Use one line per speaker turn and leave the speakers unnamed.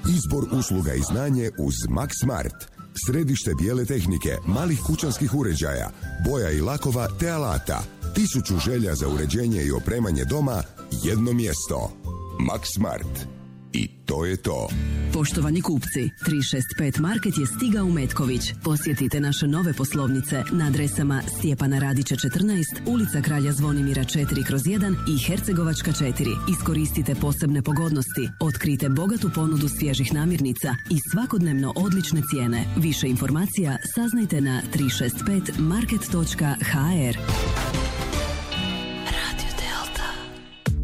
Izbor usluga i znanje uz Max Smart. Središte bijele tehnike, malih kućanskih uređaja, boja i lakova te alata. 1000 želja za uređenje i opremanje doma, jedno mjesto. Max Smart. I to je to.
Poštovani kupci, 365 Market je stigao u Metković. Posjetite naše nove poslovnice na adresama Stjepana Radića 14, ulica Kralja Zvonimira 4/1 i Hercegovačka 4. Iskoristite posebne pogodnosti, otkrite bogatu ponudu svježih namirnica i svakodnevno odlične cijene. Više informacija saznajte na 365market.hr.